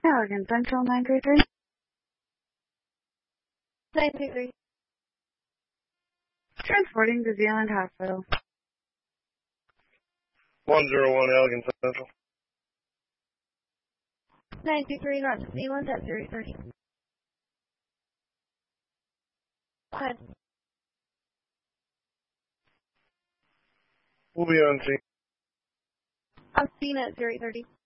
Elegant Central 933. 933. Transporting to Zealand Hospital. 101 Elegant Central. 923 North Zealand at 330. Go ahead. We'll be on scene. I'm seen at 330.